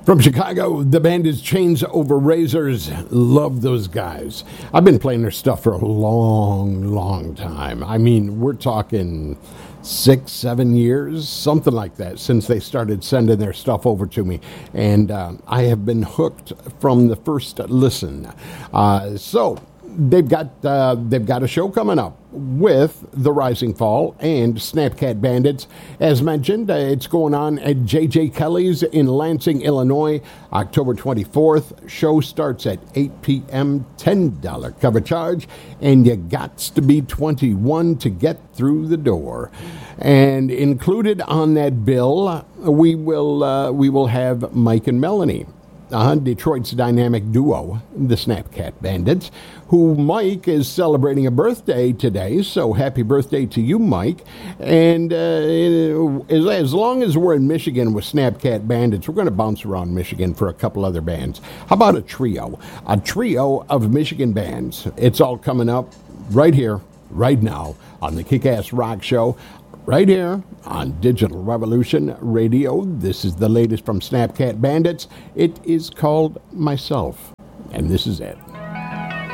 From Chicago, the band is Chains Over Razors. Love those guys. I've been playing their stuff for a long time. I mean, we're talking 6-7 years, something like that, since they started sending their stuff over to me. And I have been hooked from the first listen. So they've got a show coming up with the Rising Fall and Snapcat Bandits. As mentioned, it's going on at J.J. Kelly's in Lansing, Illinois, October 24th. Show starts at 8 p.m., $10 cover charge, and you got to be 21 to get through the door. And included on that bill, we will have Mike and Melanie. Detroit's dynamic duo, the Snapcat Bandits, who Mike is celebrating a birthday today, so happy birthday to you, Mike. And as long as we're in Michigan with Snapcat Bandits, we're going to bounce around Michigan for a couple other bands. How about a trio? A trio of Michigan bands. It's all coming up right here, right now, on the Kick-Ass Rock Show. Right here on Digital Revolution Radio. This is the latest from Snapcat Bandits. It is called Myself, and this is it.